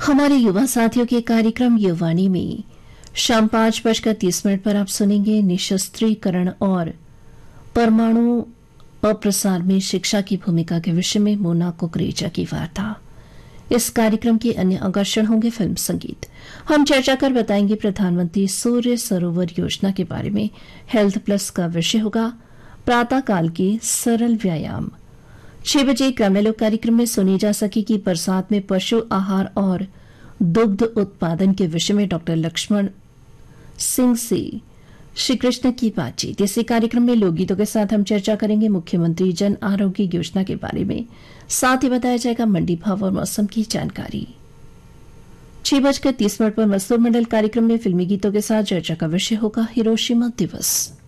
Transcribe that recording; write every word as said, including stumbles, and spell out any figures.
हमारे युवा साथियों के कार्यक्रम युवानी में शाम पांच बजकर तीस मिनट पर आप सुनेंगे निशस्त्रीकरण और परमाणु अप्रसार में शिक्षा की भूमिका के विषय में मोना कुकरेजा की वार्ता। इस कार्यक्रम के अन्य आकर्षण होंगे फिल्म संगीत। हम चर्चा कर बताएंगे प्रधानमंत्री सूर्य सरोवर योजना के बारे में। हेल्थ प्लस का विषय होगा प्रातःकाल के सरल व्यायाम। छह बजे ग्राम्यलोक कार्यक्रम में सुनी जा सकेगी बरसात में पशु आहार और दुग्ध उत्पादन के विषय में डॉक्टर लक्ष्मण सिंह से श्री कृष्ण की बातचीत। इसी कार्यक्रम में लोकगीतों के साथ हम चर्चा करेंगे मुख्यमंत्री जन आरोग्य योजना के बारे में। साथ ही बताया जाएगा मंडी भाव और मौसम की जानकारी। छह बजकर तीस मिनट पर मजदूर मंडल कार्यक्रम में फिल्मी गीतों के साथ चर्चा का विषय होगा हिरोशिमा दिवस।